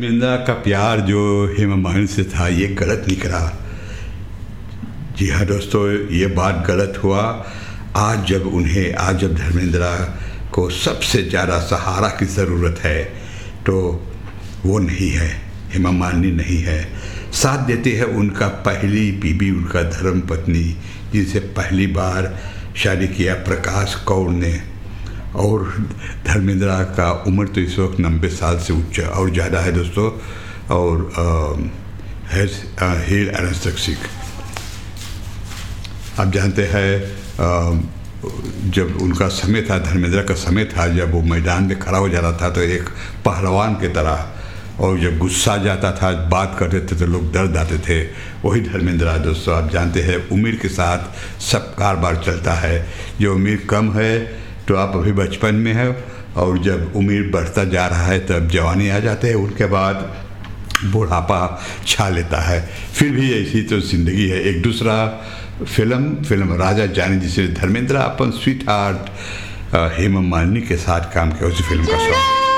धर्मेंद्र का प्यार जो हेमा मालिनी से था ये गलत निकला। जी हाँ दोस्तों, ये बात गलत हुआ। आज जब धर्मेंद्र को सबसे ज़्यादा सहारा की ज़रूरत है तो वो नहीं है, हेमा मालिनी नहीं है। साथ देती है उनका पहली बीबी, उनका धर्म पत्नी, जिनसे पहली बार शादी किया प्रकाश कौर ने। और धर्मेंद्र का उम्र तो इस वक्त 90 साल से उच्च और ज़्यादा है दोस्तों। और हेल एनास्टक्सिक आप जानते हैं, जब उनका समय था, धर्मेंद्र का समय था, जब वो मैदान में खड़ा हो जाता था तो एक पहलवान की तरह, और जब गुस्सा जाता था, बात करते थे तो लोग डर जाते थे। वही धर्मेंद्र दोस्तों, आप जानते हैं उम्र के साथ सब कारोबार चलता है। जो उम्र कम है तो आप अभी बचपन में है, और जब उम्र बढ़ता जा रहा है तब जवानी आ जाते हैं, उनके बाद बुढ़ापा छा लेता है। फिर भी ऐसी तो ज़िंदगी है। एक दूसरा फिल्म राजा जानी, जिसमें धर्मेंद्र अपन स्वीट हार्ट हेमा मालिनी के साथ काम किया, उस फिल्म का सॉन्ग